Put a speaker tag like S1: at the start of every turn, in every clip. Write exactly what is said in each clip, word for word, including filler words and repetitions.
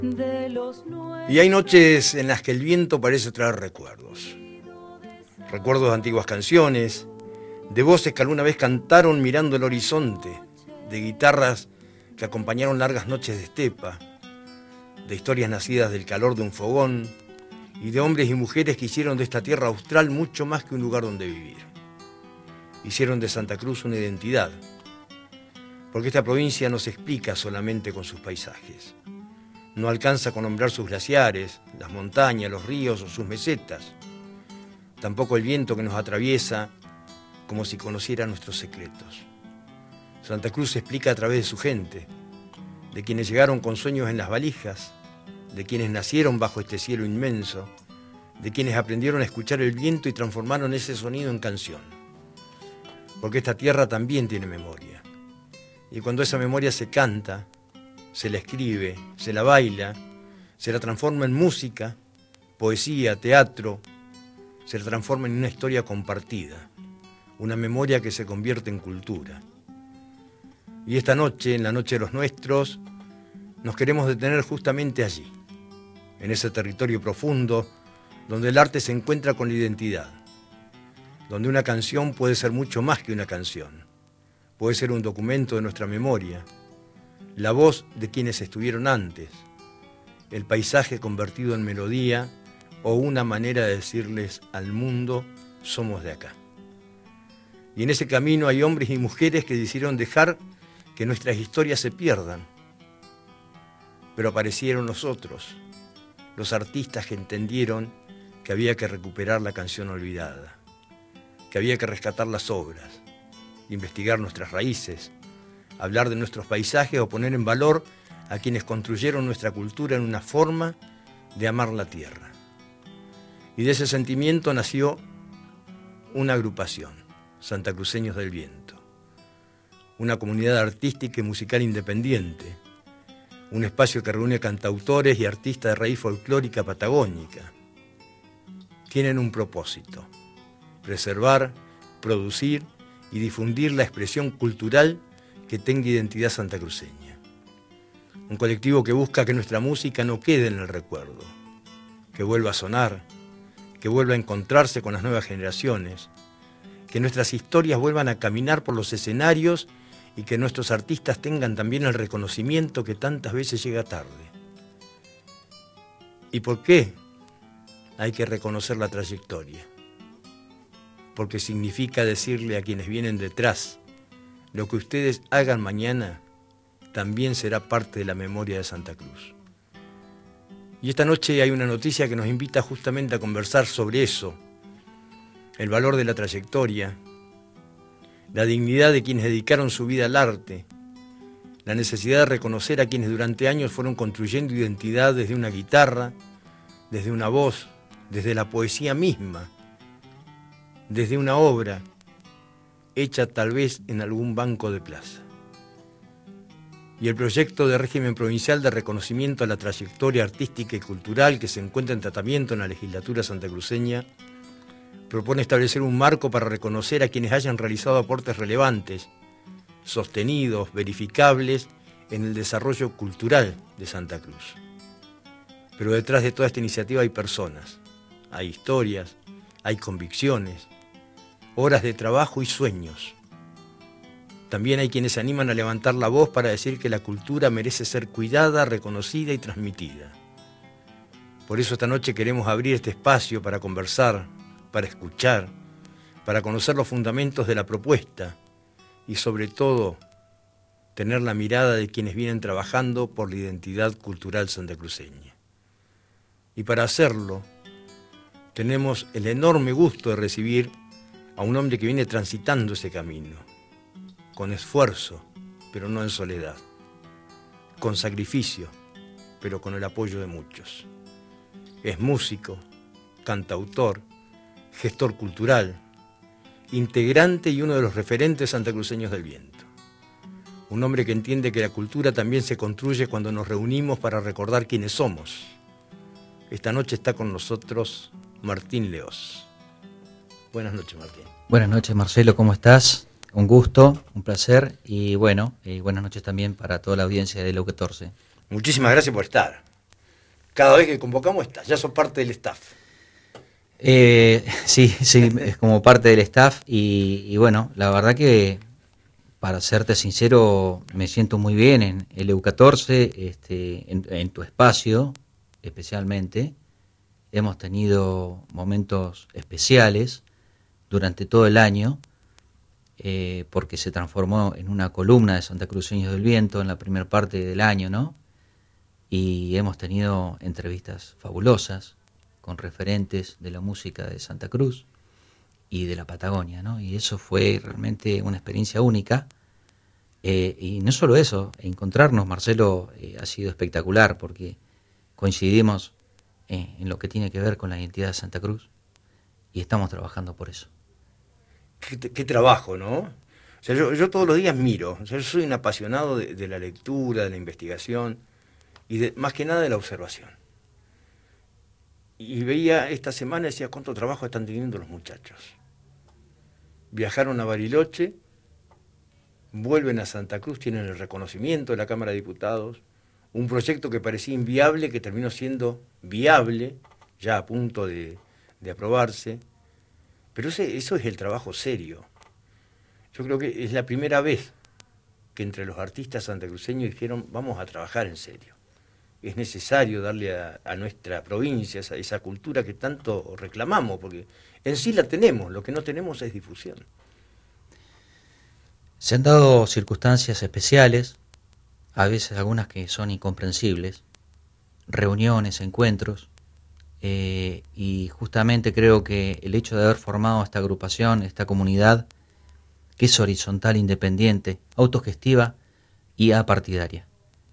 S1: Y hay noches en las que el viento parece traer recuerdos. Recuerdos de antiguas canciones, de voces que alguna vez cantaron mirando el horizonte, de guitarras que acompañaron largas noches de estepa, de historias nacidas del calor de un fogón y de hombres y mujeres que hicieron de esta tierra austral mucho más que un lugar donde vivir. Hicieron de Santa Cruz una identidad, porque esta provincia no se explica solamente con sus paisajes. No alcanza con nombrar sus glaciares, las montañas, los ríos o sus mesetas. Tampoco el viento que nos atraviesa como si conociera nuestros secretos. Santa Cruz se explica a través de su gente, de quienes llegaron con sueños en las valijas, de quienes nacieron bajo este cielo inmenso, de quienes aprendieron a escuchar el viento y transformaron ese sonido en canción. Porque esta tierra también tiene memoria. Y cuando esa memoria se canta, se la escribe, se la baila, se la transforma en música, poesía, teatro, se la transforma en una historia compartida, una memoria que se convierte en cultura. Y esta noche, en la noche de los nuestros, nos queremos detener justamente allí, en ese territorio profundo, donde el arte se encuentra con la identidad, donde una canción puede ser mucho más que una canción, puede ser un documento de nuestra memoria, la voz de quienes estuvieron antes, el paisaje convertido en melodía o una manera de decirles al mundo, somos de acá. Y en ese camino hay hombres y mujeres que decidieron dejar que nuestras historias se pierdan. Pero aparecieron los otros, los artistas que entendieron que había que recuperar la canción olvidada, que había que rescatar las obras, investigar nuestras raíces, hablar de nuestros paisajes o poner en valor a quienes construyeron nuestra cultura en una forma de amar la tierra. Y de ese sentimiento nació una agrupación, Santacruceños del Viento, una comunidad artística y musical independiente, un espacio que reúne cantautores y artistas de raíz folclórica patagónica. Tienen un propósito: preservar, producir y difundir la expresión cultural que tenga identidad santacruceña. Un colectivo que busca que nuestra música no quede en el recuerdo, que vuelva a sonar, que vuelva a encontrarse con las nuevas generaciones, que nuestras historias vuelvan a caminar por los escenarios y que nuestros artistas tengan también el reconocimiento que tantas veces llega tarde. ¿Y por qué hay que reconocer la trayectoria? Porque significa decirle a quienes vienen detrás: lo que ustedes hagan mañana también será parte de la memoria de Santa Cruz. Y esta noche hay una noticia que nos invita justamente a conversar sobre eso, el valor de la trayectoria, la dignidad de quienes dedicaron su vida al arte, la necesidad de reconocer a quienes durante años fueron construyendo identidad desde una guitarra, desde una voz, desde la poesía misma, desde una obra hecha tal vez en algún banco de plaza. Y el proyecto de régimen provincial de reconocimiento a la trayectoria artística y cultural que se encuentra en tratamiento en la legislatura santacruceña propone establecer un marco para reconocer a quienes hayan realizado aportes relevantes, sostenidos, verificables en el desarrollo cultural de Santa Cruz. Pero detrás de toda esta iniciativa hay personas, hay historias, hay convicciones, horas de trabajo y sueños. También hay quienes se animan a levantar la voz para decir que la cultura merece ser cuidada, reconocida y transmitida. Por eso esta noche queremos abrir este espacio para conversar, para escuchar, para conocer los fundamentos de la propuesta y sobre todo tener la mirada de quienes vienen trabajando por la identidad cultural santacruceña. Y para hacerlo tenemos el enorme gusto de recibir a un hombre que viene transitando ese camino, con esfuerzo, pero no en soledad, con sacrificio, pero con el apoyo de muchos. Es músico, cantautor, gestor cultural, integrante y uno de los referentes santacruceños del viento. Un hombre que entiende que la cultura también se construye cuando nos reunimos para recordar quiénes somos. Esta noche está con nosotros Martín Leós. Buenas noches, Martín.
S2: Buenas noches, Marcelo, ¿cómo estás? Un gusto, un placer y bueno, y buenas noches también para toda la audiencia de Leu catorce.
S1: Muchísimas gracias por estar. Cada vez que convocamos estás, ya sos parte del staff.
S2: Eh, sí, sí, es como parte del staff y, y bueno, la verdad que para serte sincero me siento muy bien en el E U catorce, este, en, en tu espacio especialmente. Hemos tenido momentos especiales durante todo el año eh, porque se transformó en una columna de Santacruceños del Viento en la primera parte del año, ¿no? Y hemos tenido entrevistas fabulosas con referentes de la música de Santa Cruz y de la Patagonia, ¿no? Y eso fue realmente una experiencia única. Eh, y no solo eso, encontrarnos, Marcelo, eh, ha sido espectacular porque coincidimos eh, en lo que tiene que ver con la identidad de Santa Cruz y estamos trabajando por eso.
S1: Qué, qué trabajo, ¿no? O sea, yo, yo todos los días miro, o sea, yo soy un apasionado de, de la lectura, de la investigación y de, más que nada de la observación. Y veía esta semana y decía cuánto trabajo están teniendo los muchachos. Viajaron a Bariloche, vuelven a Santa Cruz, tienen el reconocimiento de la Cámara de Diputados, un proyecto que parecía inviable, que terminó siendo viable, ya a punto de, de aprobarse. Pero ese, eso es el trabajo serio. Yo creo que es la primera vez que entre los artistas santacruceños dijeron vamos a trabajar en serio. Es necesario darle a, a nuestra provincia esa, esa cultura que tanto reclamamos, porque en sí la tenemos, lo que no tenemos es difusión.
S2: Se han dado circunstancias especiales, a veces algunas que son incomprensibles, reuniones, encuentros, eh, y justamente creo que el hecho de haber formado esta agrupación, esta comunidad, que es horizontal, independiente, autogestiva y apartidaria,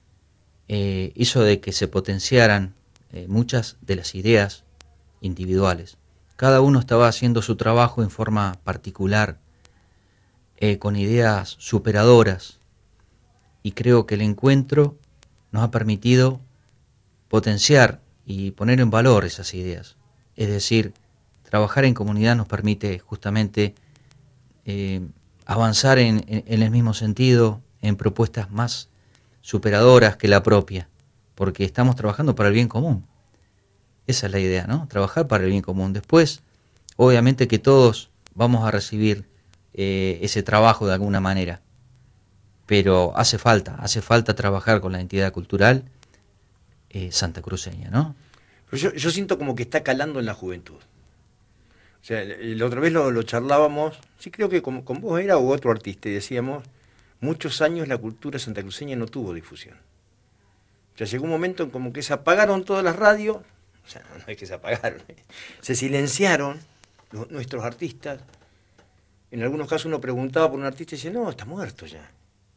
S2: eh, hizo de que se potenciaran eh, muchas de las ideas individuales. Cada uno estaba haciendo su trabajo en forma particular, eh, con ideas superadoras, y creo que el encuentro nos ha permitido potenciar y poner en valor esas ideas. Es decir, trabajar en comunidad nos permite justamente eh, avanzar en, en, en el mismo sentido, en propuestas más superadoras que la propia, porque estamos trabajando para el bien común. Esa es la idea, ¿no? Trabajar para el bien común. Después, obviamente que todos vamos a recibir eh, ese trabajo de alguna manera, pero hace falta, hace falta trabajar con la entidad cultural eh, santacruceña, ¿no?
S1: Pero yo, yo siento como que está calando en la juventud. O sea, la otra vez lo, lo charlábamos, sí creo que con, con vos era u otro artista, y decíamos, muchos años la cultura santacruceña no tuvo difusión. O sea, llegó un momento en como que se apagaron todas las radios, o sea, no es que se apagaron, ¿eh? Se silenciaron los, nuestros artistas. En algunos casos uno preguntaba por un artista y decía, no, está muerto ya.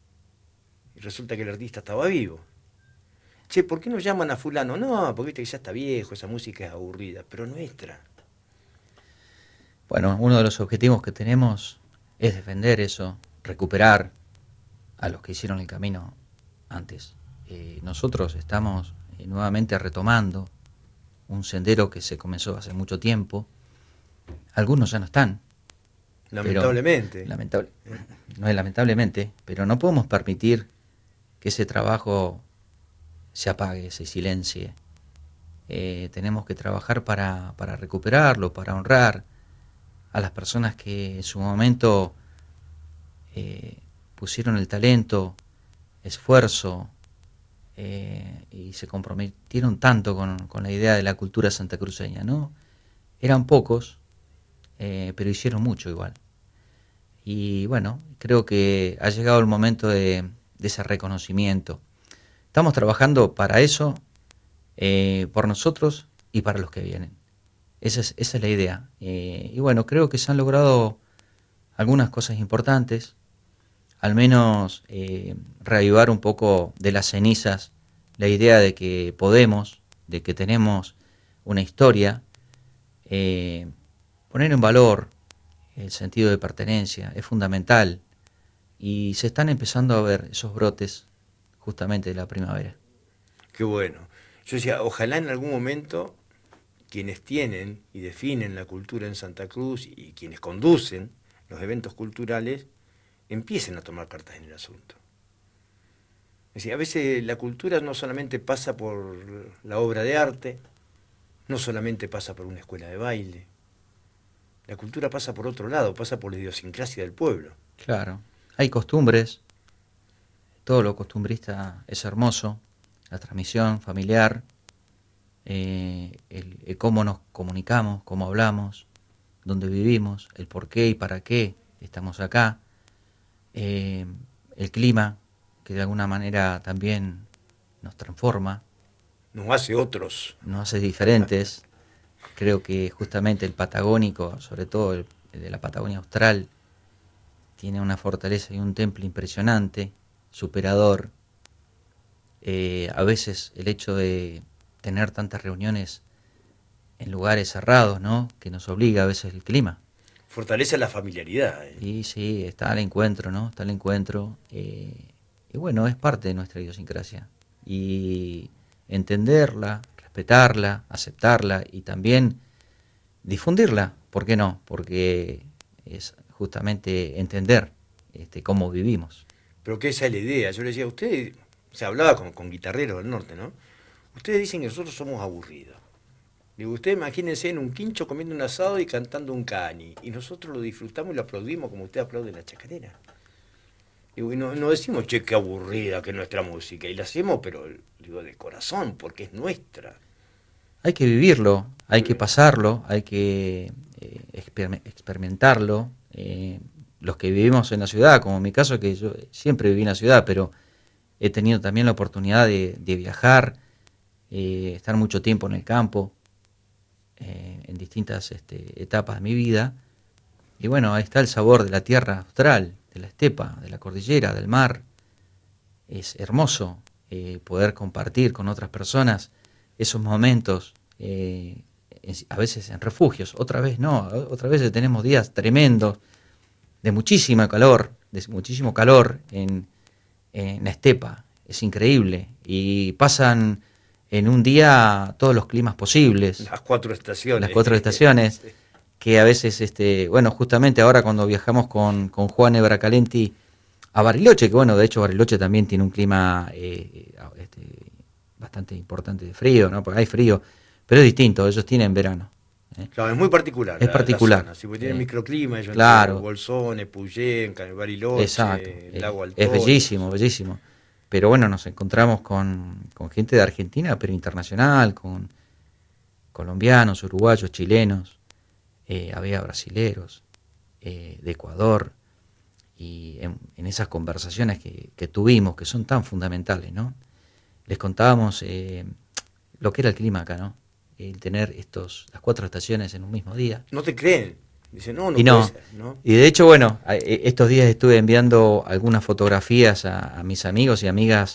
S1: Y resulta que el artista estaba vivo. Che, ¿por qué no llaman a fulano? No, porque viste que ya está viejo, esa música es aburrida, pero nuestra.
S2: Bueno, uno de los objetivos que tenemos es defender eso, recuperar a los que hicieron el camino antes. Eh, nosotros estamos eh, nuevamente retomando un sendero que se comenzó hace mucho tiempo. Algunos ya no están.
S1: Lamentablemente.
S2: Pero, lamentable, no es lamentablemente, pero no podemos permitir que ese trabajo se apague, se silencie. Eh, tenemos que trabajar para, para recuperarlo, para honrar a las personas que en su momento eh, pusieron el talento, esfuerzo, eh, y se comprometieron tanto con, con la idea de la cultura santacruceña, ¿no? Eran pocos, eh, pero hicieron mucho igual. Y bueno, creo que ha llegado el momento de, de ese reconocimiento. Estamos trabajando para eso, eh, por nosotros y para los que vienen. Esa es, esa es la idea. Eh, y bueno, creo que se han logrado algunas cosas importantes, al menos eh, reavivar un poco de las cenizas la idea de que podemos, de que tenemos una historia, eh, poner en valor el sentido de pertenencia, es fundamental, y se están empezando a ver esos brotes justamente de la primavera.
S1: Qué bueno. Yo decía, ojalá en algún momento quienes tienen y definen la cultura en Santa Cruz y quienes conducen los eventos culturales empiecen a tomar cartas en el asunto. Es decir, a veces la cultura no solamente pasa por la obra de arte, no solamente pasa por una escuela de baile. La cultura pasa por otro lado, pasa por la idiosincrasia del pueblo.
S2: Claro. Hay costumbres, todo lo costumbrista es hermoso, la transmisión familiar, eh, el, el cómo nos comunicamos, cómo hablamos, dónde vivimos, el por qué y para qué estamos acá, eh, el clima, que de alguna manera también nos transforma.
S1: Nos hace otros.
S2: Nos hace diferentes. Creo que justamente el patagónico, sobre todo el, el de la Patagonia Austral, tiene una fortaleza y un temple impresionante, superador. Eh, a veces el hecho de tener tantas reuniones en lugares cerrados, ¿no?, que nos obliga a veces el clima.
S1: Fortalece la familiaridad. ¿eh?
S2: Y sí, está el encuentro, ¿no? Está el encuentro. Eh, y bueno, es parte de nuestra idiosincrasia. Y entenderla, respetarla, aceptarla y también difundirla. ¿Por qué no? Porque es justamente entender este, cómo vivimos.
S1: Pero que esa es la idea. Yo le decía a usted, se hablaba con, con guitarreros del norte, ¿no? Ustedes dicen que nosotros somos aburridos. Digo, ustedes imagínense en un quincho comiendo un asado y cantando un cani. Y nosotros lo disfrutamos y lo aplaudimos como usted aplaude la chacarera. Digo, y no, no decimos, che, qué aburrida que es nuestra música. Y la hacemos, pero digo, de corazón, porque es nuestra.
S2: Hay que vivirlo, hay que pasarlo, hay que eh, exper- experimentarlo. Eh, los que vivimos en la ciudad, como en mi caso, que yo siempre viví en la ciudad, pero he tenido también la oportunidad de, de viajar, eh, estar mucho tiempo en el campo, eh, en distintas este, etapas de mi vida. Y bueno, ahí está el sabor de la tierra austral, de la estepa, de la cordillera, del mar. Es hermoso eh, poder compartir con otras personas esos momentos, eh, a veces en refugios, otra vez no, otras veces tenemos días tremendos, de muchísima calor, de muchísimo calor en, en la estepa, es increíble, y pasan en un día todos los climas posibles.
S1: Las cuatro estaciones.
S2: Las cuatro estaciones, sí. Que a veces, este, bueno, justamente ahora cuando viajamos con, con Juan Ebracalenti a Bariloche, que bueno, de hecho Bariloche también tiene un clima eh, este, bastante importante de frío, ¿no? Porque hay frío, pero es distinto, ellos tienen verano. ¿eh?
S1: Claro, es muy particular.
S2: Es
S1: la,
S2: particular.
S1: La zona. Si tienen eh, microclima, ellos
S2: claro.
S1: Bolsones, Puyén, Bariloche,
S2: exacto.
S1: Lago Alto.
S2: Es bellísimo, bellísimo. Pero bueno, nos encontramos con, con gente de Argentina, pero internacional, con colombianos, uruguayos, chilenos, eh, había brasileros, eh, de Ecuador, y en, en esas conversaciones que, que tuvimos, que son tan fundamentales, ¿no? Les contábamos eh, lo que era el clima acá, ¿no? El tener estos las cuatro estaciones en un mismo día.
S1: No te creen. Dicen, no, no,
S2: y no
S1: puede ser, ¿no?
S2: Y de hecho, bueno, estos días estuve enviando algunas fotografías a, a mis amigos y amigas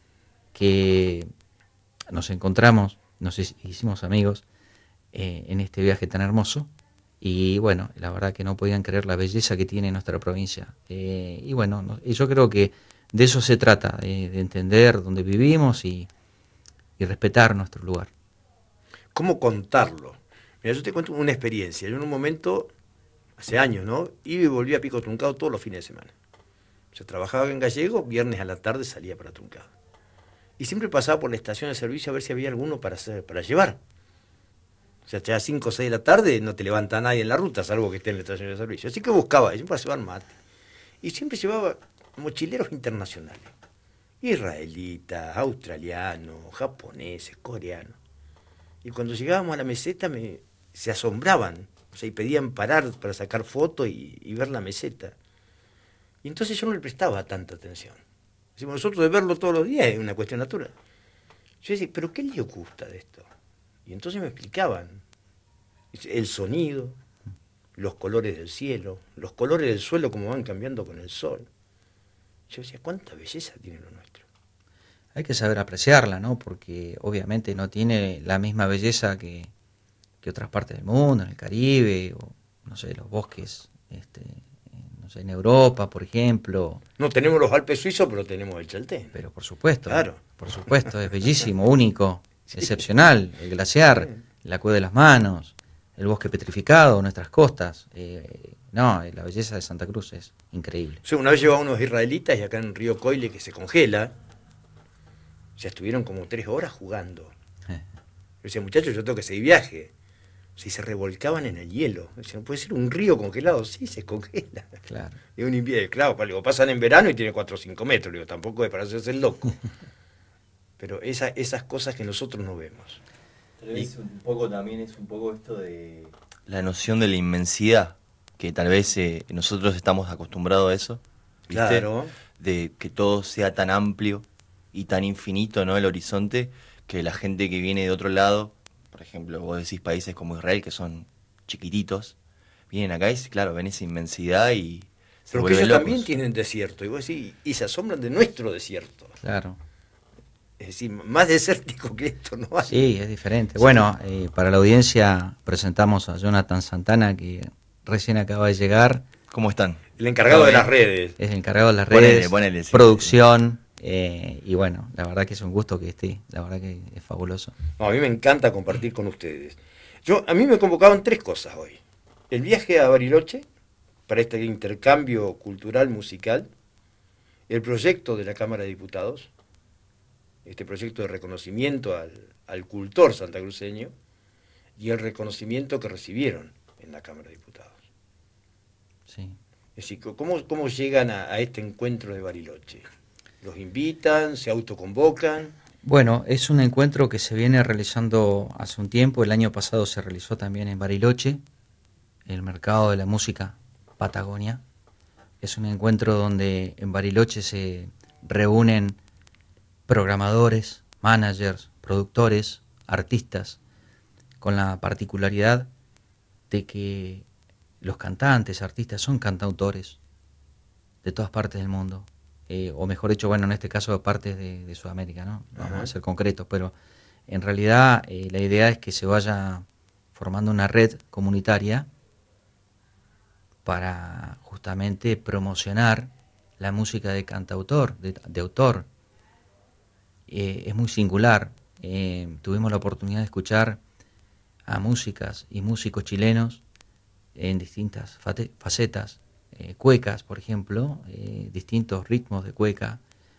S2: que nos encontramos, nos hicimos amigos eh, en este viaje tan hermoso. Y bueno, la verdad que no podían creer la belleza que tiene nuestra provincia. Eh, y bueno, no, yo creo que de eso se trata, de, de entender dónde vivimos y, y respetar nuestro lugar.
S1: ¿Cómo contarlo? Mira, yo te cuento una experiencia. Yo en un momento, hace años, ¿no? Iba y volvía a Pico Truncado todos los fines de semana. Yo trabajaba en Gallego, viernes a la tarde salía para Truncado. Y siempre pasaba por la estación de servicio a ver si había alguno para, hacer, para llevar. O sea, ya a cinco o seis de la tarde no te levanta nadie en la ruta, salvo que esté en la estación de servicio. Así que buscaba, siempre para llevar mate. Y siempre llevaba mochileros internacionales. Israelitas, australianos, japoneses, coreanos. Y cuando llegábamos a la meseta me, se asombraban, o sea, y pedían parar para sacar fotos y, y ver la meseta. Y entonces yo no le prestaba tanta atención. Decimos, nosotros de verlo todos los días es una cuestión natural. Yo decía, ¿pero qué les gusta de esto? Y entonces me explicaban el sonido, los colores del cielo, los colores del suelo como van cambiando con el sol. Yo decía, ¿cuánta belleza tiene lo nuestro?
S2: Hay que saber apreciarla, ¿no? Porque obviamente no tiene la misma belleza que, que otras partes del mundo, en el Caribe, o no sé, los bosques, este, no sé, en Europa, por ejemplo.
S1: No tenemos los Alpes suizos, pero tenemos el Chaltén.
S2: Pero por supuesto,
S1: claro.
S2: Por supuesto, es bellísimo, único, sí. Excepcional, el glaciar, sí. La Cueva de las Manos, el bosque petrificado, nuestras costas. Eh, no, la belleza de Santa Cruz es increíble.
S1: O sea, una vez llevaba unos israelitas y acá en Río Coile que se congela, O sea, estuvieron como tres horas jugando.
S2: Eh.
S1: Yo decía, muchachos, yo tengo que seguir viaje. Si se revolcaban en el hielo. Decía, ¿no puede ser un río congelado? Sí, se congela.
S2: Claro.
S1: Y un invierno, claro, digo, pasan en verano y tiene cuatro o cinco metros. Digo, tampoco es para hacerse el loco. Pero esa, esas cosas que nosotros no vemos.
S3: Tal vez un poco también es un poco esto de la noción de la inmensidad, que tal vez eh, nosotros estamos acostumbrados a eso, ¿viste?
S1: Claro.
S3: De que todo sea tan amplio y tan infinito, ¿no? El horizonte, que la gente que viene de otro lado, por ejemplo, vos decís países como Israel, que son chiquititos, vienen acá y, claro, ven esa inmensidad y se
S1: Pero que
S3: vuelven
S1: ellos
S3: locos.
S1: también tienen desierto. Y vos decís, y se asombran de nuestro desierto.
S2: Claro.
S1: Es decir, más desértico que esto no hay.
S2: Sí, es diferente. Bueno, eh, para la audiencia presentamos a Jonathan Santana, que recién acaba de llegar.
S3: ¿Cómo están?
S1: El encargado
S3: ¿Todo
S1: de
S3: bien?
S1: las redes.
S2: Es el encargado de las
S3: Ponele,
S2: redes,
S3: ponele, sí,
S2: producción, eh, y bueno, la verdad que es un gusto que esté, la verdad que es fabuloso.
S1: No, a mí me encanta compartir con ustedes. Yo, a mí me convocaban tres cosas hoy. El viaje a Bariloche, para este intercambio cultural musical, el proyecto de la Cámara de Diputados, este proyecto de reconocimiento al, al cultor santacruceño, y el reconocimiento que recibieron en la Cámara de Diputados.
S2: Sí.
S1: Es decir, ¿cómo, cómo llegan a, a este encuentro de Bariloche? ¿Los invitan? ¿Se autoconvocan?
S2: Bueno, es un encuentro que se viene realizando hace un tiempo. El año pasado se realizó también en Bariloche, el mercado de la música Patagonia. Es un encuentro donde en Bariloche se reúnen programadores, managers, productores, artistas, con la particularidad de que los cantantes, artistas, son cantautores de todas partes del mundo. Eh, o mejor dicho, bueno, en este caso de partes de, de Sudamérica, ¿no? Vamos
S1: Ajá.
S2: a ser concretos, pero en realidad eh, la idea es que se vaya formando una red comunitaria para justamente promocionar la música de cantautor, de, de autor. Eh, es muy singular. Eh, tuvimos la oportunidad de escuchar a músicas y músicos chilenos en distintas fate- facetas, eh, cuecas, por ejemplo, eh, distintos ritmos de cueca,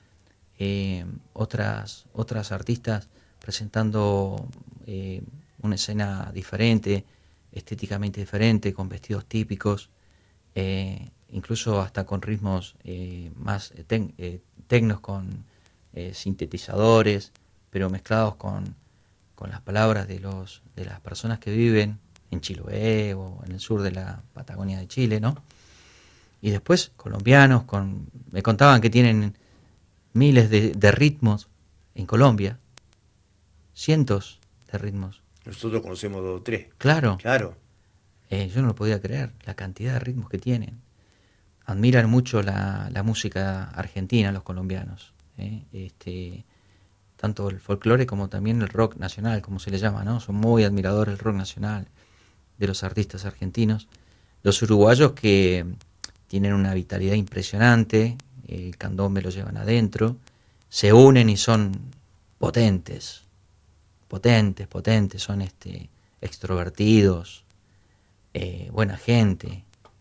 S2: eh, otras, otras artistas presentando eh, una escena diferente, estéticamente diferente, con vestidos típicos, eh, incluso hasta con ritmos eh, más tec- eh, tecnos, con eh, sintetizadores, pero mezclados con, con las palabras de, los, de las personas que viven en Chiloé o en el sur de la Patagonia de Chile, ¿no? Y después colombianos, con me contaban que tienen miles de, de ritmos en Colombia, cientos de ritmos.
S1: Nosotros conocemos dos o tres.
S2: Claro,
S1: Claro.
S2: eh, yo no lo podía creer, la cantidad de ritmos que tienen. Admiran mucho la, la música argentina, los colombianos, ¿eh? Este, tanto el folclore como también el rock nacional, como se le llama, ¿no? Son muy admiradores del rock nacional, de los artistas argentinos. Los uruguayos, que tienen una vitalidad impresionante, el candombe lo llevan adentro, se unen y son potentes, potentes, potentes, son este, extrovertidos, eh, buena gente,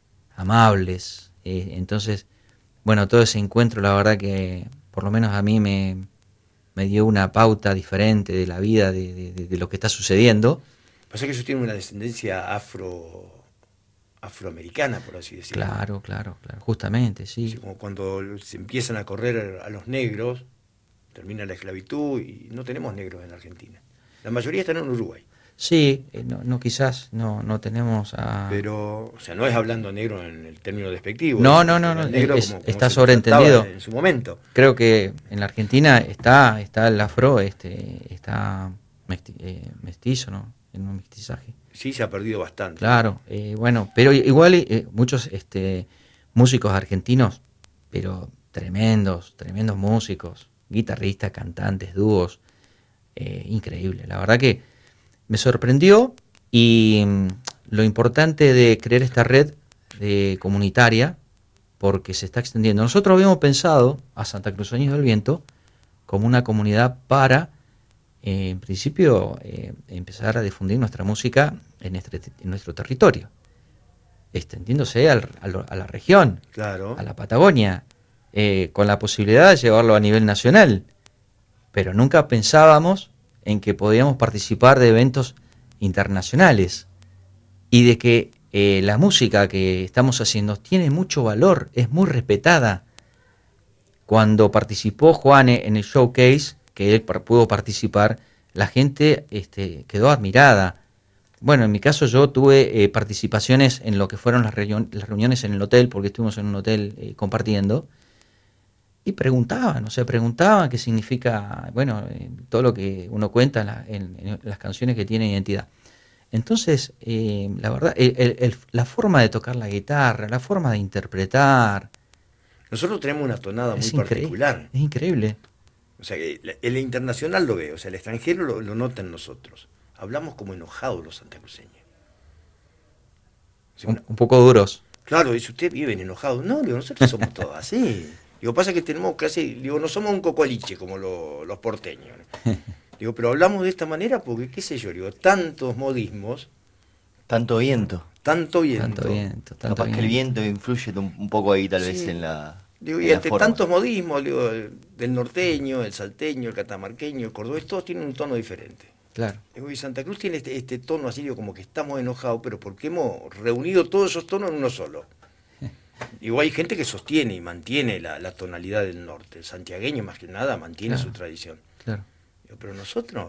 S2: amables. Eh, entonces, bueno, todo ese encuentro, la verdad que por lo menos a mí me, me dio una pauta diferente de la vida, de, de, de lo que está sucediendo.
S1: Pasa que ellos tienen una descendencia afro afroamericana, por así decirlo.
S2: Claro, claro, claro, justamente, sí.
S1: Sí, como cuando se empiezan a correr a los negros, termina la esclavitud y no tenemos negros en Argentina. La mayoría están en Uruguay.
S2: Sí, eh, no, no quizás no, no tenemos a...
S1: Pero, o sea, no es hablando negro en el término despectivo.
S2: No,
S1: es
S2: no, no,
S1: el
S2: no,
S1: negro
S2: es-
S1: como- como
S2: está
S1: se
S2: sobreentendido.
S1: trataba en su momento.
S2: Creo que en la Argentina está está el afro, este está mesti- eh, mestizo, ¿no? En un mestizaje.
S1: Sí, se ha perdido bastante.
S2: Claro, eh, bueno, pero igual eh, muchos este, músicos argentinos, pero tremendos, tremendos músicos, guitarristas, cantantes, dúos, eh, increíble. La verdad que me sorprendió y mm, lo importante de crear esta red de comunitaria, porque se está extendiendo. Nosotros habíamos pensado a Santa Cruceños del Viento como una comunidad para, eh, en principio, eh, empezar a difundir nuestra música en, este, en nuestro territorio, extendiéndose al, a, lo, a la región,
S1: Claro.
S2: a la Patagonia, eh, con la posibilidad de llevarlo a nivel nacional. pero nunca pensábamos en que podíamos participar de eventos internacionales y de que eh, la música que estamos haciendo tiene mucho valor, es muy respetada. Cuando participó Juane en el showcase, que él pudo participar, la gente este, quedó admirada. Bueno, en mi caso yo tuve eh, participaciones en lo que fueron las, reunión, las reuniones en el hotel, porque estuvimos en un hotel eh, compartiendo, y preguntaban, o sea, preguntaban qué significa, bueno, eh, todo lo que uno cuenta en, la, en, en las canciones que tienen identidad. Entonces, eh, la verdad, el, el, el, la forma de tocar la guitarra, la forma de interpretar...
S1: Nosotros tenemos una tonada muy particular.
S2: Es increíble.
S1: O sea, el, el internacional lo ve, o sea, el extranjero lo, lo nota en nosotros. Hablamos como enojados los santacruceños. O sea,
S2: un, un poco duros.
S1: Claro, dice, usted viven enojados. No, digo, nosotros somos todos así. Digo, pasa que tenemos casi, digo, no somos un cocoliche como lo, los porteños. Digo, pero hablamos de esta manera porque, qué sé yo, digo, tantos modismos.
S3: Tanto viento.
S1: Tanto viento.
S2: Tanto viento. Tanto
S3: Capaz
S2: viento.
S3: que el viento influye un, un poco ahí tal
S1: Sí.
S3: vez en la...
S1: Digo,
S3: en
S1: y
S3: la
S1: ante
S3: forma.
S1: tantos modismos, digo, del norteño, el salteño, el catamarqueño, el cordobés, todos tienen un tono diferente.
S2: Claro.
S1: Digo, y Santa Cruz tiene este, este tono así, digo, como que estamos enojados, pero porque hemos reunido todos esos tonos en uno solo. Digo, hay gente que sostiene y mantiene la, la tonalidad del norte. El santiagueño, más que nada, mantiene
S2: Claro.
S1: su tradición.
S2: Claro.
S1: Digo, pero nosotros,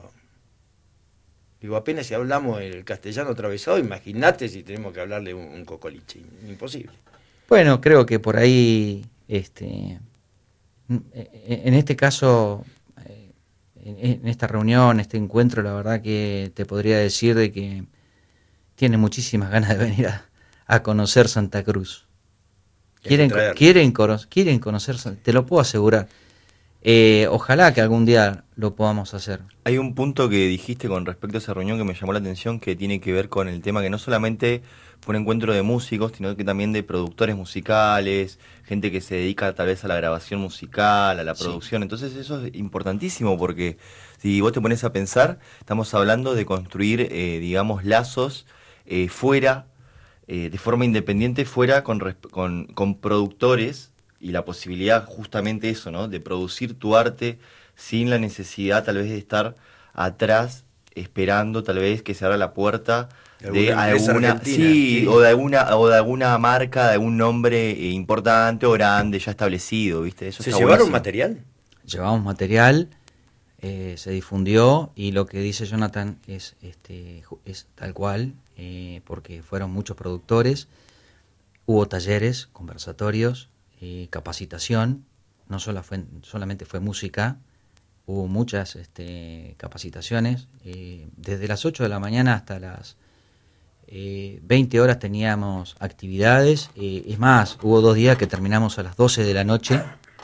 S1: digo, apenas si hablamos el castellano atravesado, imagínate si tenemos que hablarle un, un cocoliche. Imposible.
S2: Bueno, creo que por ahí, este, en este caso, en esta reunión, este encuentro, la verdad que te podría decir de que tiene muchísimas ganas de venir a, a conocer Santa Cruz. Quieren, quieren, quieren conocer, te lo puedo asegurar. Eh, ojalá que algún día lo podamos hacer.
S3: Hay un punto que dijiste con respecto a esa reunión que me llamó la atención, que tiene que ver con el tema que no solamente fue un encuentro de músicos, sino que también de productores musicales, gente que se dedica tal vez a la grabación musical, a la producción. Sí. Entonces eso es importantísimo porque si vos te pones a pensar, estamos hablando de construir, eh, digamos, lazos eh, fuera, eh, de forma independiente, fuera con, con, con productores, y la posibilidad justamente eso, ¿no? De producir tu arte sin la necesidad tal vez de estar atrás esperando tal vez que se abra la puerta de, de alguna sí, sí. o de alguna o de alguna marca, de algún nombre eh, importante o grande ya establecido, ¿viste? Eso
S1: ¿Se
S3: está
S1: llevaron
S3: buenísimo.
S1: material?
S2: Llevamos material, eh, se difundió y lo que dice Jonathan es este es tal cual, eh, porque fueron muchos productores, hubo talleres, conversatorios, Eh, capacitación, no solo fue, solamente fue música, hubo muchas este, capacitaciones, eh, desde las ocho de la mañana hasta las eh, veinte horas teníamos actividades, eh, es más, hubo dos días que terminamos a las doce de la noche,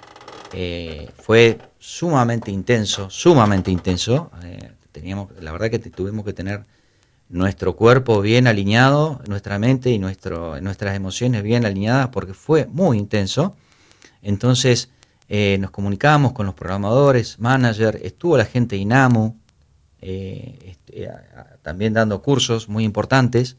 S2: eh, fue sumamente intenso, sumamente intenso, eh, teníamos, la verdad que tuvimos que tener nuestro cuerpo bien alineado, nuestra mente y nuestro, nuestras emociones bien alineadas porque fue muy intenso. Entonces eh, nos comunicamos con los programadores, manager, estuvo la gente de INAMU, eh, este, a, a, también dando cursos muy importantes,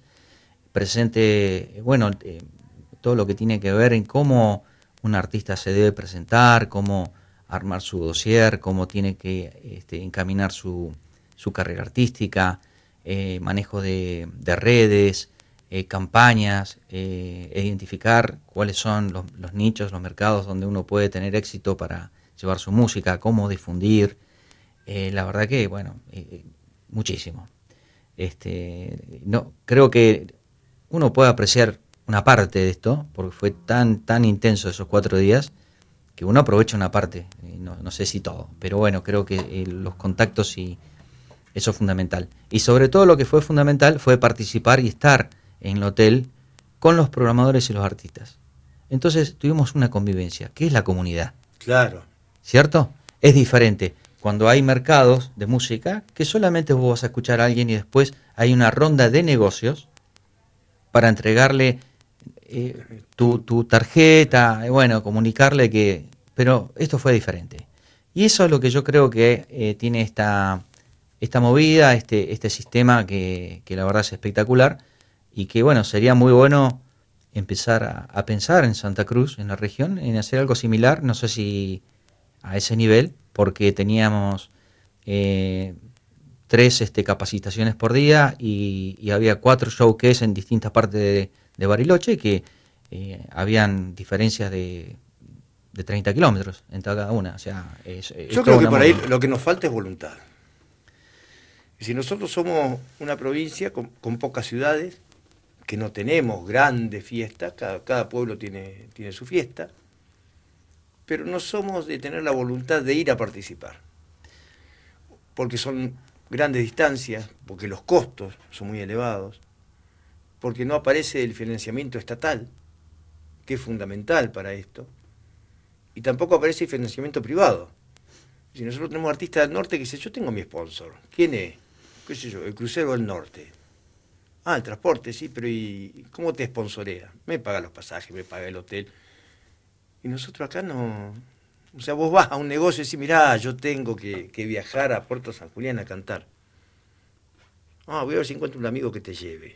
S2: presente, bueno, eh, todo lo que tiene que ver en cómo un artista se debe presentar, cómo armar su dossier, cómo tiene que este, encaminar su, su carrera artística, Eh, manejo de, de redes, eh, campañas, eh, identificar cuáles son los, los nichos, los mercados donde uno puede tener éxito para llevar su música, cómo difundir. Eh, la verdad que, bueno, eh, muchísimo. Este, no, creo que uno puede apreciar una parte de esto, porque fue tan, tan intenso esos cuatro días, que uno aprovecha una parte, eh, no, no sé si todo, pero bueno, creo que eh, los contactos y eso es fundamental. Y sobre todo lo que fue fundamental fue participar y estar en el hotel con los programadores y los artistas. Entonces tuvimos una convivencia, que es la comunidad.
S1: Claro.
S2: ¿Cierto? Es diferente cuando hay mercados de música que solamente vos vas a escuchar a alguien y después hay una ronda de negocios para entregarle eh, tu, tu tarjeta, bueno, comunicarle que... Pero esto fue diferente. Y eso es lo que yo creo que eh, tiene esta... esta movida, este, este sistema que, que la verdad es espectacular y que bueno, sería muy bueno empezar a, a pensar en Santa Cruz, en la región, en hacer algo similar, no sé si a ese nivel, porque teníamos eh, tres este, capacitaciones por día y, y había cuatro showcase en distintas partes de, de Bariloche, que eh, habían diferencias de, de treinta kilómetros entre cada una. O sea, es, es
S1: Yo creo que por ahí
S2: moda.
S1: lo que nos falta es voluntad. Si nosotros somos una provincia con, con pocas ciudades, que no tenemos grandes fiestas, cada, cada pueblo tiene, tiene su fiesta, pero no somos de tener la voluntad de ir a participar, porque son grandes distancias, porque los costos son muy elevados, porque no aparece el financiamiento estatal, que es fundamental para esto, y tampoco aparece el financiamiento privado. Si nosotros tenemos artistas del norte que dicen, yo tengo mi sponsor, ¿quién es? ¿Qué sé yo? El Crucero del Norte. Ah, el transporte, sí, pero ¿y cómo te sponsorea? Me paga los pasajes, me paga el hotel. Y nosotros acá no... O sea, vos vas a un negocio y decís, mirá, yo tengo que, que viajar a Puerto San Julián a cantar. Ah, voy a ver si encuentro un amigo que te lleve.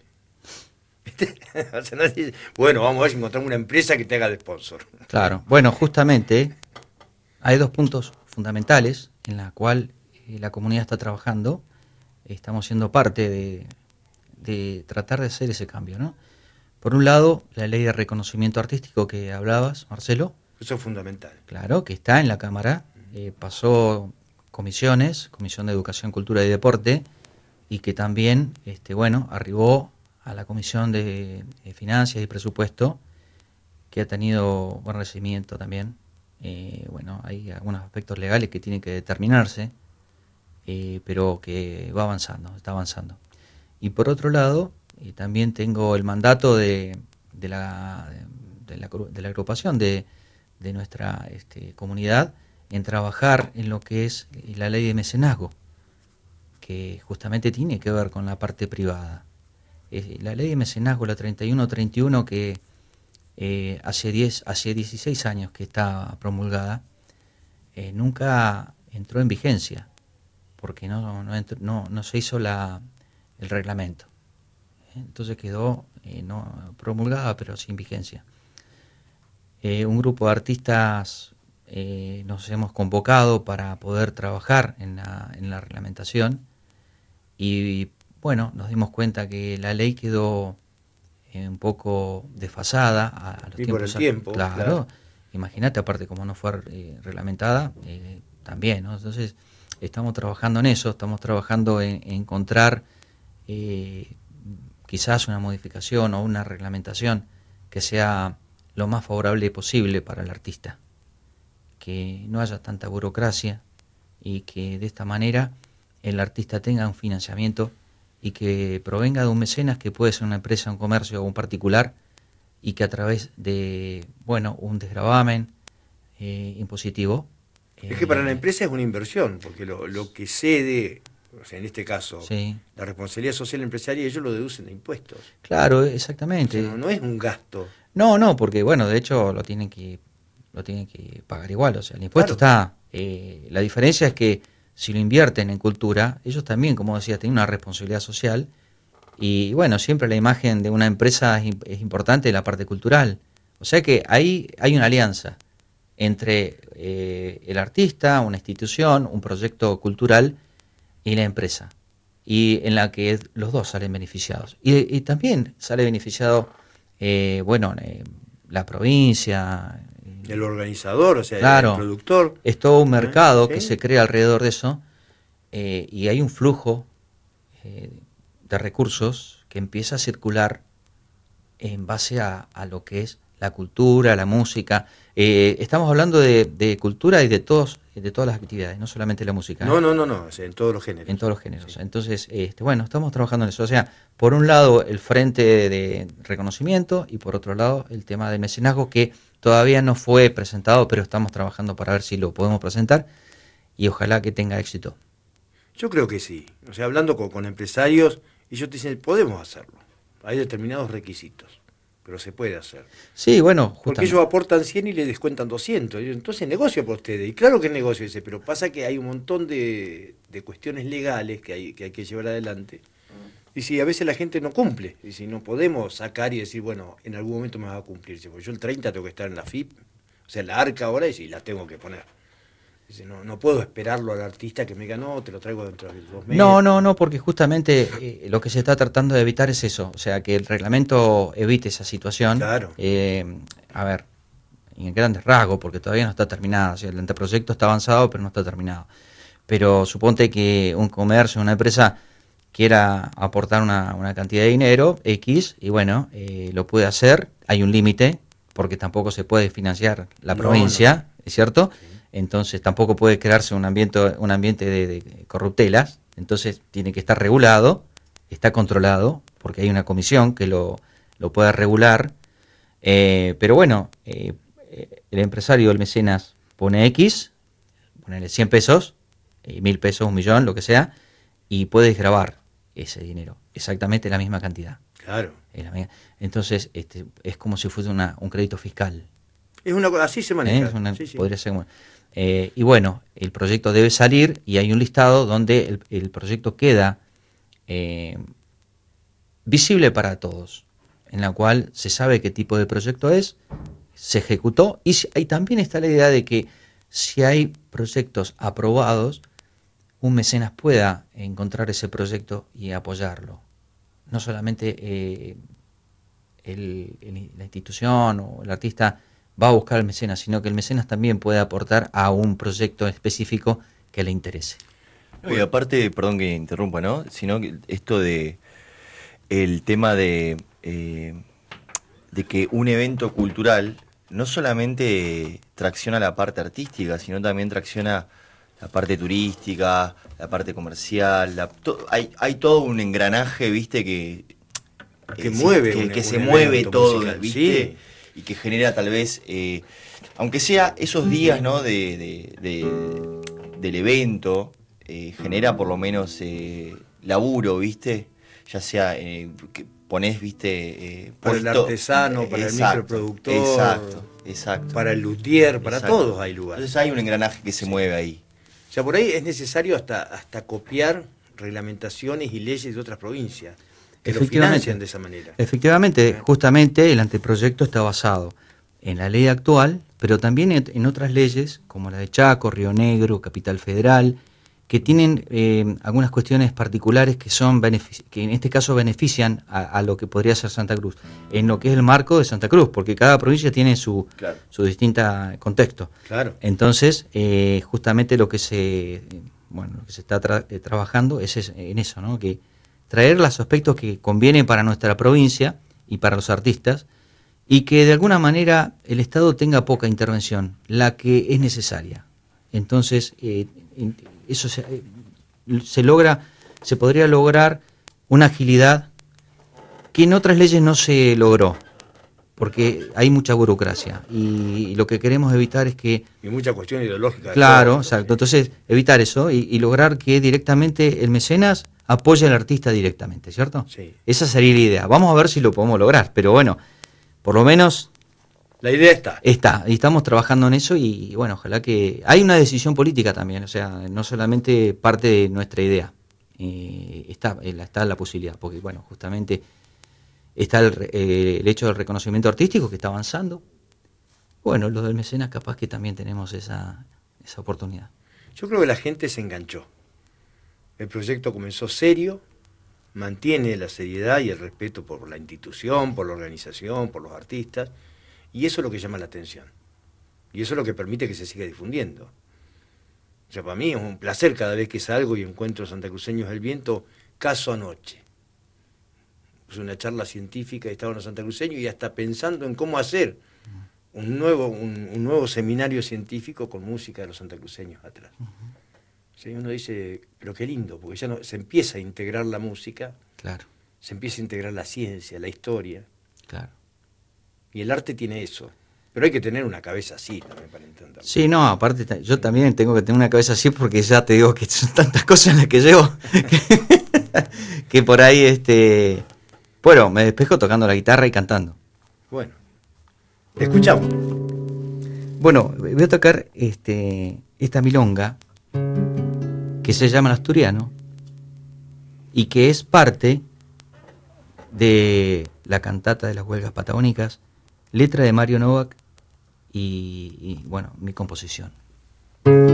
S1: O sea, nadie dice, bueno, vamos a ver si encontramos una empresa que te haga de sponsor.
S2: Claro, bueno, justamente hay dos puntos fundamentales en la cual eh, la comunidad está trabajando. Estamos siendo parte de, de tratar de hacer ese cambio, ¿no? Por un lado, la ley de reconocimiento artístico que hablabas, Marcelo.
S1: Eso es fundamental.
S2: Claro, que está en la Cámara, eh, pasó comisiones, Comisión de Educación, Cultura y Deporte, y que también, este, bueno, arribó a la Comisión de, de Finanzas y Presupuesto, que ha tenido buen recibimiento también. Eh, bueno, hay algunos aspectos legales que tienen que determinarse, eh, pero que va avanzando, está avanzando. Y por otro lado, eh, también tengo el mandato de, de, la, de, la, de la agrupación de, de nuestra este, comunidad en trabajar en lo que es la ley de mecenazgo, que justamente tiene que ver con la parte privada. Eh, la ley de mecenazgo, la treinta y uno treinta y uno, que eh, hace, diez, hace dieciséis años que está promulgada, eh, nunca entró en vigencia, porque no, no, entró, no, no se hizo la, el reglamento. Entonces quedó eh, no promulgada, pero sin vigencia. Eh, un grupo de artistas eh, nos hemos convocado para poder trabajar en la, en la reglamentación y, bueno, nos dimos cuenta que la ley quedó eh, un poco desfasada a, a los
S1: y
S2: tiempos.
S1: por el tiempo,
S2: claro. claro. Imagínate, aparte, como no fue eh, reglamentada, eh, también, ¿no? Entonces, estamos trabajando en eso, estamos trabajando en, en encontrar eh, quizás una modificación o una reglamentación que sea lo más favorable posible para el artista, que no haya tanta burocracia y que de esta manera el artista tenga un financiamiento y que provenga de un mecenas, que puede ser una empresa, un comercio o un particular, y que a través de, bueno, un desgravamen eh, impositivo.
S1: Es eh, que para la empresa es una inversión, porque lo, lo que cede, o sea, en este caso,
S2: sí.
S1: la responsabilidad social empresarial, ellos lo deducen de impuestos.
S2: Claro, exactamente.
S1: O sea, no, no es un gasto.
S2: No, no, porque bueno, de hecho lo tienen que lo tienen que pagar igual, o sea, el impuesto claro. está. Eh, la diferencia es que si lo invierten en cultura, ellos también, como decías, tienen una responsabilidad social y bueno, siempre la imagen de una empresa es, es importante en la parte cultural. O sea que ahí hay una alianza entre eh, el artista, una institución, un proyecto cultural y la empresa, y en la que los dos salen beneficiados. Y, y también sale beneficiado Eh, bueno, eh, la provincia, eh,
S1: el organizador, o sea,
S2: claro,
S1: el productor.
S2: Es todo un mercado ¿sí? que se crea alrededor de eso eh, y hay un flujo eh, de recursos que empieza a circular en base a, a lo que es la cultura, la música. Eh, estamos hablando de, de cultura y de todos, de todas las actividades, no solamente la música.
S1: No,
S2: ¿eh?
S1: no, no, no, o sea, en todos los géneros.
S2: En todos los géneros. Sí. Entonces, este, bueno, estamos trabajando en eso. O sea, por un lado el frente de reconocimiento y por otro lado el tema del mecenazgo, que todavía no fue presentado, pero estamos trabajando para ver si lo podemos presentar y ojalá que tenga éxito.
S1: Yo creo que sí. O sea, hablando con, con empresarios, ellos te dicen, podemos hacerlo. Hay determinados requisitos, pero se puede hacer.
S2: Sí, bueno, justamente.
S1: Porque ellos aportan cien y le descuentan doscientos. Entonces negocio para ustedes. Y claro que es negocio ese, pero pasa que hay un montón de, de cuestiones legales que hay, que hay que llevar adelante. Y si a veces la gente no cumple, y si no podemos sacar y decir, bueno, en algún momento me va a cumplir. Porque yo el treinta tengo que estar en la F I P, o sea, en la ARCA ahora, y si la tengo que poner. Dice, no, no puedo esperarlo al artista que me diga, no, te lo traigo dentro de dos meses.
S2: No, no, no, porque justamente eh, lo que se está tratando de evitar es eso, o sea, que el reglamento evite esa situación.
S1: Claro.
S2: Eh, a ver, en grandes rasgos, porque todavía no está terminado, o sea, el anteproyecto está avanzado, pero no está terminado. Pero suponte que un comercio, una empresa quiera aportar una, una cantidad de dinero, X, y bueno, eh, lo puede hacer, hay un límite, porque tampoco se puede financiar la
S1: No,
S2: provincia,
S1: no.
S2: ¿es cierto?
S1: Sí.
S2: Entonces tampoco puede crearse un ambiente, un ambiente de, de corruptelas, entonces tiene que estar regulado, está controlado, porque hay una comisión que lo, lo pueda regular, eh, pero bueno, eh, el empresario, el mecenas, pone X, ponele cien pesos, eh, mil pesos, un millón, lo que sea, y puede desgravar ese dinero, exactamente la misma cantidad.
S1: Claro.
S2: Entonces este, es como si fuese una, un crédito fiscal.
S1: Es una cosa, así se maneja.
S2: ¿Eh? Es una,
S1: sí, sí.
S2: Podría ser como, eh, y bueno, el proyecto debe salir y hay un listado donde el, el proyecto queda eh, visible para todos, en la cual se sabe qué tipo de proyecto es, se ejecutó y, y también está la idea de que si hay proyectos aprobados, un mecenas pueda encontrar ese proyecto y apoyarlo. No solamente eh, el, el, la institución o el artista va a buscar al mecenas, sino que el mecenas también puede aportar a un proyecto específico que le interese.
S3: No, y aparte, perdón que interrumpa, ¿no? Sino que esto de el tema de, eh, de que un evento cultural no solamente tracciona la parte artística, sino también tracciona la parte turística, la parte comercial, la, to, hay, hay todo un engranaje, viste, que,
S1: que
S3: eh,
S1: mueve,
S3: que,
S1: un,
S3: que
S1: un
S3: se mueve todo,
S1: musical.
S3: viste,
S1: sí.
S3: Y que genera tal vez, eh, aunque sea esos días, ¿no? de, de, de del evento, eh, genera por lo menos eh, laburo, viste, ya sea eh, que ponés, viste, eh,
S1: para
S3: puesto,
S1: el artesano, para
S3: exacto,
S1: el microproductor,
S3: exacto, exacto,
S1: para el luthier, para
S3: exacto.
S1: todos hay lugar.
S3: Entonces hay un engranaje que se
S1: sí.
S3: mueve ahí.
S1: O sea, por ahí es necesario hasta, hasta copiar reglamentaciones y leyes de otras provincias que lo financian de esa manera.
S2: Efectivamente, ¿Eh? Justamente el anteproyecto está basado en la ley actual, pero también en, en otras leyes, como la de Chaco, Río Negro, Capital Federal, que tienen eh, algunas cuestiones particulares que son que en este caso benefician a, a lo que podría ser Santa Cruz, en lo que es el marco de Santa Cruz, porque cada provincia tiene su,
S1: claro.
S2: su distinto contexto.
S1: Claro.
S2: Entonces, eh, justamente lo que se bueno lo que se está tra eh, trabajando es, es en eso, ¿no? Que traer los aspectos que convienen para nuestra provincia y para los artistas, y que de alguna manera el Estado tenga poca intervención, la que es necesaria. Entonces, eh, eso se, eh, se logra, se podría lograr una agilidad que en otras leyes no se logró, porque hay mucha burocracia, y, y lo que queremos evitar es que...
S1: Y mucha cuestión ideológica.
S2: Claro,
S1: todo,
S2: exacto.
S1: Sí.
S2: Entonces, evitar eso y, y lograr que directamente el mecenas apoye al artista directamente, ¿cierto?
S1: Sí.
S2: Esa sería la idea. Vamos a ver si lo podemos lograr, pero bueno, por lo menos...
S1: La idea está.
S2: Está, y estamos trabajando en eso y bueno, ojalá que... Hay una decisión política también, o sea, no solamente parte de nuestra idea, eh, está, está la posibilidad, porque bueno, justamente está el, eh, el hecho del reconocimiento artístico que está avanzando. Bueno, los del mecenas capaz que también tenemos esa, esa oportunidad.
S1: Yo creo que la gente se enganchó. El proyecto comenzó serio, mantiene la seriedad y el respeto por la institución, por la organización, por los artistas, y eso es lo que llama la atención. Y eso es lo que permite que se siga difundiendo. O sea, para mí es un placer cada vez que salgo y encuentro santacruceños del viento, caso anoche. Es una charla científica y estaban los santacruceños y hasta pensando en cómo hacer un nuevo, un, un nuevo seminario científico con música de los santacruceños atrás. Uh-huh. ¿Sí? Uno dice, pero qué lindo, porque ya no, se empieza a integrar la música,
S2: claro.
S1: Se empieza a integrar la ciencia, la historia.
S2: Claro.
S1: Y el arte tiene eso. Pero hay que tener una cabeza así también para entenderlo.
S2: Sí, no, aparte yo también tengo que tener una cabeza así porque ya te digo que son tantas cosas en las que llevo que, que por ahí, este, bueno, me despejo tocando la guitarra y cantando.
S1: Bueno, te escuchamos.
S2: Bueno, voy a tocar este, esta milonga que se llama El Asturiano y que es parte de la cantata de las huelgas patagónicas, letra de Mario Novak y, y bueno, mi composición.